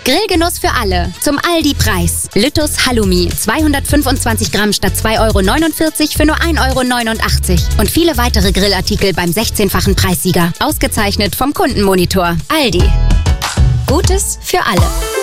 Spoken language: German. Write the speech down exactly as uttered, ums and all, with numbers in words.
Grillgenuss für alle. Zum Aldi-Preis. Lüttus Halloumi. zweihundertfünfundzwanzig Gramm statt zwei Euro neunundvierzig für nur ein Euro neunundachtzig. Und viele weitere Grillartikel beim sechzehnfachen Preissieger. Ausgezeichnet vom Kundenmonitor. Aldi. Gutes für alle.